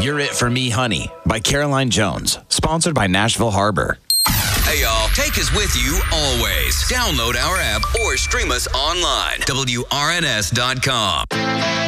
You're It For Me, Honey by Caroline Jones. Sponsored by Nashville Harbor. Hey, y'all. Take us with you always. Download our app or stream us online. WRNS.com.